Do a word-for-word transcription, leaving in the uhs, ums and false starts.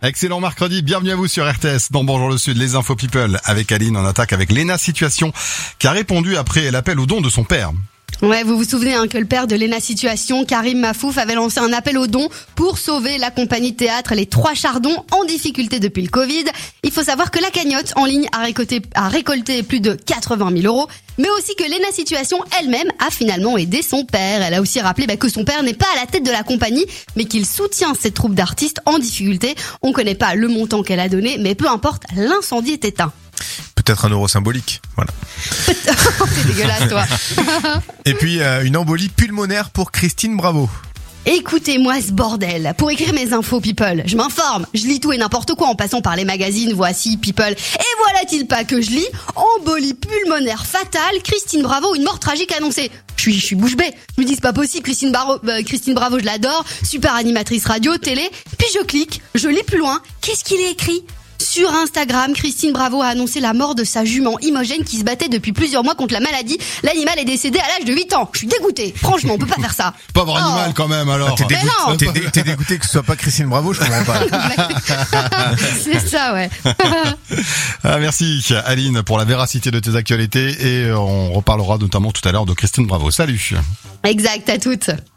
Excellent mercredi, bienvenue à vous sur R T S dans Bonjour le Sud, les infos people avec Aline en attaque avec Léna Situation qui a répondu après l'appel au don de son père. Ouais, vous vous souvenez hein, que le père de Léna Situation, Karim Mafouf, avait lancé un appel aux dons pour sauver la compagnie de théâtre Les Trois Chardons en difficulté depuis le Covid. Il faut savoir que la cagnotte en ligne a récolté, a récolté plus de quatre-vingt mille euros, mais aussi que Léna Situation elle-même a finalement aidé son père. Elle a aussi rappelé bah, que son père n'est pas à la tête de la compagnie, mais qu'il soutient cette troupe d'artistes en difficulté. On connaît pas le montant qu'elle a donné, mais peu importe, l'incendie est éteint. Peut-être un euro symbolique, voilà. C'est dégueulasse, toi. Et puis, euh, une embolie pulmonaire pour Christine Bravo. Écoutez-moi ce bordel. Pour écrire mes infos people, je m'informe, je lis tout et n'importe quoi en passant par les magazines Voici, People. Et voilà-t-il pas que je lis embolie pulmonaire fatale, Christine Bravo, une mort tragique annoncée. Je suis, je suis bouche bée. Je me dis c'est pas possible, Christine Bravo, euh, Christine Bravo, je l'adore, super animatrice radio, télé. Puis je clique, je lis plus loin. Qu'est-ce qu'il est écrit ? Sur Instagram, Christine Bravo a annoncé la mort de sa jument Imogène qui se battait depuis plusieurs mois contre la maladie. L'animal est décédé à l'âge de huit ans. Je suis dégoûtée. Franchement, on peut pas faire ça. Pauvre Oh. animal quand même alors. Ah, t'es, dégoûté, non. t'es, dé- t'es dégoûté que ce soit pas Christine Bravo, je comprends pas. C'est ça, ouais. Ah, merci Aline pour la véracité de tes actualités et on reparlera notamment tout à l'heure de Christine Bravo. Salut. Exact, à toutes.